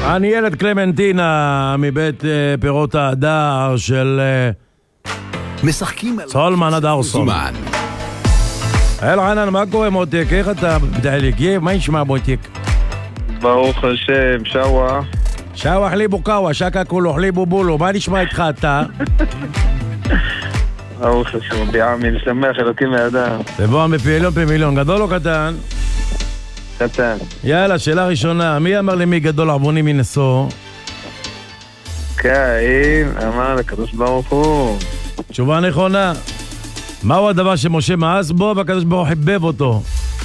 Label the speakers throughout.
Speaker 1: אני ילד קלמנטינה מבית פירות ההדר של
Speaker 2: משחקים
Speaker 1: סולמן הדרסון. אלחנן, מה קורה מותק? איך אתה בדעליק? מה נשמע מותק?
Speaker 3: ברוך השם, שוואח.
Speaker 1: שוואח ליבו קאווה, שקה כולו חליבו בולו. מה נשמע איתך אתה?
Speaker 3: ברוך השם, ביעמין, שמח אלוקים מהאדם.
Speaker 1: תבוא מפיליון פמיליון, גדול או קטן?
Speaker 3: קטן.
Speaker 1: יאללה, שאלה ראשונה, מי אמר למי גדול ערבוני מנשוא?
Speaker 3: קין, אמר לקדוש ברוך הוא.
Speaker 1: תשובה נכונה. מהו הדבר שמשה מאס בו והקדוש ברוך הוא חיבב אותו?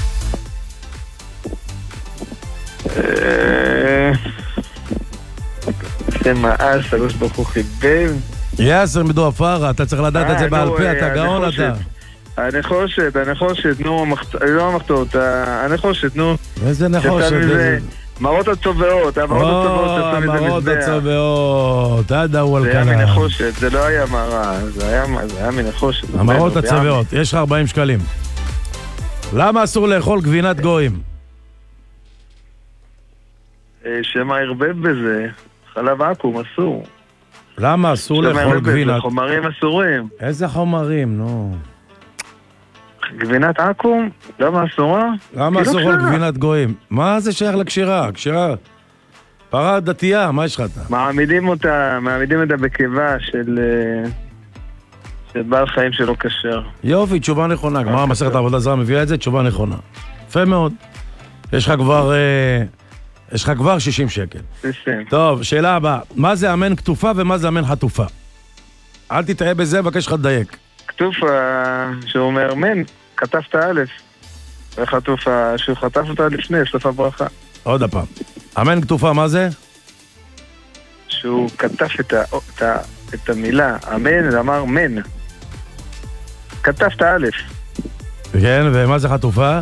Speaker 3: שמאס, הקדוש ברוך הוא חיבב.
Speaker 1: יאסר מדו אפרה, אתה צריך לדעת את זה בעל פה, אתה גאון אתה.
Speaker 3: הנחושת, נו, לא המחתות, הנחושת, נו.
Speaker 1: איזה נחושת?
Speaker 3: מראות הצובעות,
Speaker 1: מראות הצובעות, עד ההוא
Speaker 3: זה היה מנחושת, זה לא היה מראה, זה היה מנחושת.
Speaker 1: המראות הצובעות, יש לך 40 שקלים. למה אסור לאכול גבינת גויים?
Speaker 3: שמה הרבב בזה, חלב עקום אסור.
Speaker 1: למה אסור לאכול גבינת?
Speaker 3: חומרים אסורים.
Speaker 1: איזה חומרים, נו?
Speaker 3: גבינת עקום? למה אסורה?
Speaker 1: למה אסור לאכול גבינת גויים? מה זה שייך לקשירה? קשירה פרה דתייה, מה יש לך אתה?
Speaker 3: מעמידים אותה בקיבה של בעל חיים שלא כשר.
Speaker 1: יופי, תשובה נכונה. גמרא מסכת העבודה זרה מביאה את זה, תשובה נכונה. יפה מאוד. יש לך כבר 60 שקל. טוב, שאלה הבאה. מה זה אמן כתופה ומה זה אמן חטופה? אל תתראה בזה, בקש לך לדייק.
Speaker 3: כתופה שהוא אומר מן, כתבת א', וחטופה שהוא חטף אותה לפני, סוף הברכה.
Speaker 1: עוד הפעם. אמן כתופה, מה זה?
Speaker 3: שהוא כתף את המילה, אמן, אמר מן. כתבת א'.
Speaker 1: כן, ומה זה חטופה?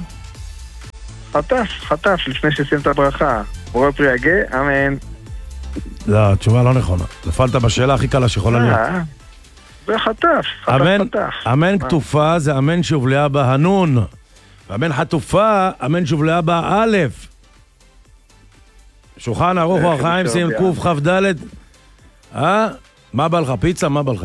Speaker 3: חטף, לפני שסיים את הברכה. בורא פרי הגה, אמן.
Speaker 1: לא, תשובה לא נכונה. נפלת בשאלה הכי קלה שיכולה להיות.
Speaker 3: זה חטף.
Speaker 1: אמן כתופה זה אמן שהובלעה בה הנון. ואמן חטופה, אמן שהובלעה בה א'. שולחן ערוך החיים שים קוף כ"ד. מה בא לך? פיצה? מה בא לך?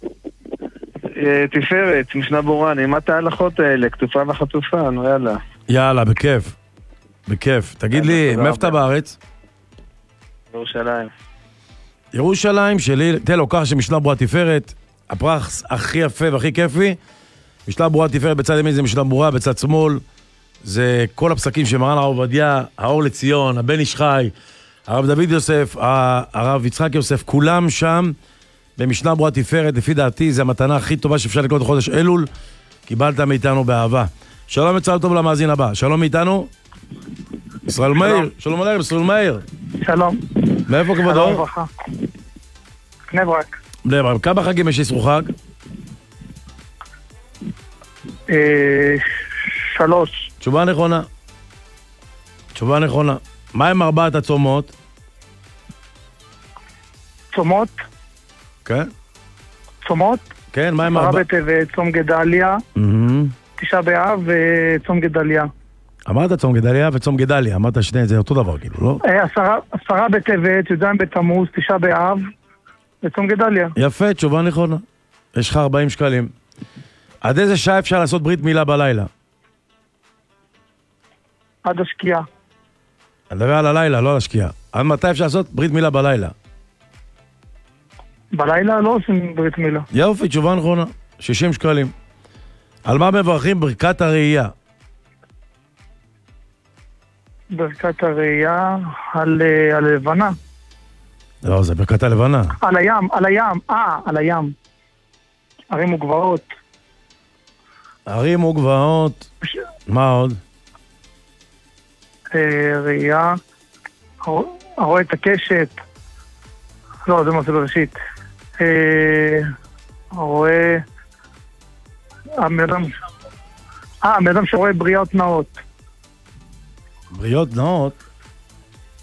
Speaker 3: תפארת, משנה ברורה, מה את ההלכות האלה? כתופה וחטופה, נו יאללה.
Speaker 1: יאללה, בכיף. בכיף. תגיד לי, מאיפה אתה בארץ?
Speaker 3: ירושלים.
Speaker 1: ירושלים שלי, תן לו ככה שמשנה ברורה תפארת, הפרח הכי יפה והכי כיפי, משנה ברורה תפארת בצד ימין זה משנה ברורה, בצד שמאל זה כל הפסקים שמרן הרב עובדיה, האור לציון, הבן איש חי, הרב דוד יוסף, הרב יצחק יוסף, כולם שם במשנה ברורה תפארת. לפי דעתי זה המתנה הכי טובה שאפשר לקרוא לחודש אלול, קיבלת מאיתנו באהבה. שלום וצהל טוב למאזין הבא. שלום מאיתנו ישראל מאיר. שלום עליכם, ישראל מאיר.
Speaker 4: שלום.
Speaker 1: מאיפה כבודו?
Speaker 4: שלום וברכה. בני ברק.
Speaker 1: בני ברק. כמה חגים יש איסרו חג?
Speaker 4: 3.
Speaker 1: תשובה נכונה. תשובה נכונה. מה עם 4 הצומות?
Speaker 4: צומות?
Speaker 1: כן.
Speaker 4: צומות?
Speaker 1: כן, מה עם
Speaker 4: 4 בטבת, צום גדליה, 9 באב וצום גדליה.
Speaker 1: אמרת צום גדליה וצום גדליה, אמרת שני, זה אותו דבר כאילו, לא?
Speaker 4: 10 בטבת, י"ז בתמוז, 9 באב וצום גדליה.
Speaker 1: יפה, תשובה נכונה. יש לך 40 שקלים. עד איזה שעה אפשר לעשות ברית מילה בלילה?
Speaker 4: עד השקיעה.
Speaker 1: אני מדבר על הלילה, לא על השקיעה. עד מתי אפשר לעשות ברית מילה בלילה?
Speaker 4: בלילה לא עושים ברית מילה.
Speaker 1: יופי, תשובה נכונה. 60 שקלים. על מה מברכים ברכת הראייה?
Speaker 4: ברכת הראייה על הלבנה.
Speaker 1: לא, זה ברכת הלבנה.
Speaker 4: על הים. ערים וגבעות.
Speaker 1: ערים וגבעות. מה עוד?
Speaker 4: ראייה. הרואה את הקשת. לא, זה מה זה בראשית. הרואה... האדם שרואה בריאות נאות.
Speaker 1: בריאות נאות?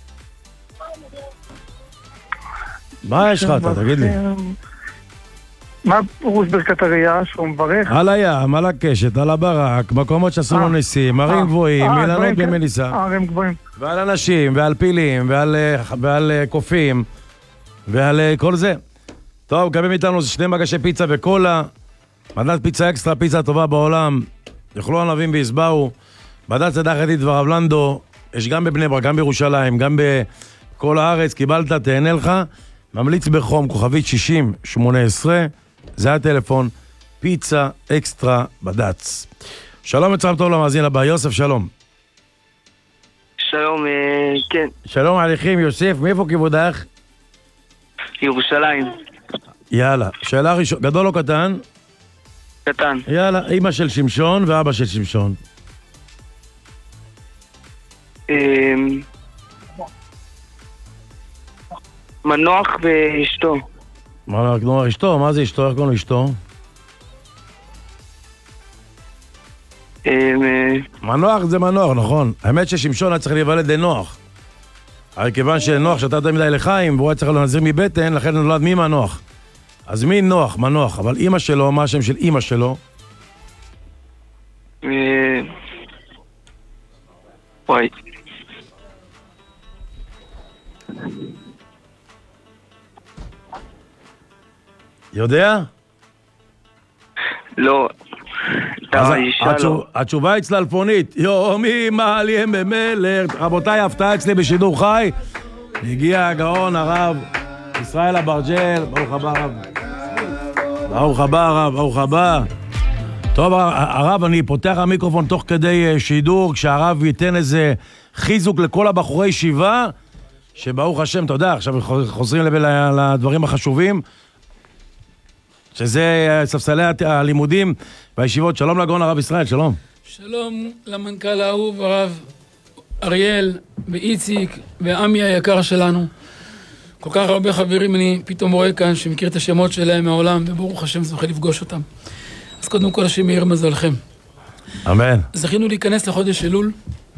Speaker 1: מה יש לך אתה? תגיד לי.
Speaker 4: מה פירוש ברכת הראייה שהוא מברך?
Speaker 1: על הים, על הקשת, על הברק, מקומות שעשו לו ניסים, ערים גבוהים, אילנות במליסה.
Speaker 4: ערים גבוהים.
Speaker 1: ועל אנשים, ועל פילים, ועל קופים, ועל כל זה. טוב, קמים איתנו 2 מגשי פיצה וקולה, מדד פיצה אקסטרה, פיצה טובה בעולם, יאכלו ענבים ויסבאו, מדד צדק חטית ורב לנדו, יש גם בבני ברק, גם בירושלים, גם בכל הארץ, קיבלת, תהנה לך, ממליץ בחום, כוכבית 6018, זה הטלפון, פיצה אקסטרה בד"ץ. שלום וצהריים טוב למאזין הבא, יוסף, שלום.
Speaker 5: שלום, כן.
Speaker 1: שלום עליכם, יוסף, מאיפה כיבודך?
Speaker 5: ירושלים.
Speaker 1: יאללה, שאלה ראשונה, גדול או קטן?
Speaker 5: קטן.
Speaker 1: יאללה, אמא של שמשון ואבא של שמשון.
Speaker 5: מנוח ואשתו.
Speaker 1: מנוח אשתו? מה זה אשתו? איך קוראים לאשתו? מנוח זה מנוח, נכון. האמת ששמשון היה צריך להיוולד לנוח. אבל כיוון שנוח שתה תמידי לחיים, והוא היה צריך להזיר מבטן, לכן נולד מי מנוח. אז מי נוח? מנוח. אבל אמא שלו, מה השם של אמא שלו?
Speaker 5: וואי.
Speaker 1: יודע?
Speaker 5: לא.
Speaker 1: אז התשובה היא צללפונית. יום אמא לי במלך. רבותיי, הפתעה אצלי בשידור חי. הגיע הגאון הרב ישראל אברג'ל. ברוך הבא הרב. ברוך הבא הרב, ברוך הבא. טוב הרב, אני פותח המיקרופון תוך כדי שידור, כשהרב ייתן איזה חיזוק לכל הבחורי ישיבה, שברוך השם, אתה יודע, עכשיו חוזרים לדברים החשובים, שזה ספסלי הלימודים והישיבות. שלום לגאון הרב ישראל, שלום.
Speaker 6: שלום למנכ"ל האהוב הרב אריאל ואיציק ועמי היקר שלנו. כל כך הרבה חברים אני פתאום רואה כאן שמכיר את השמות שלהם מהעולם, וברוך השם זוכה לפגוש אותם. אז קודם כל השם יאיר מזלכם.
Speaker 1: אמן.
Speaker 6: זכינו להיכנס לחודש אלול,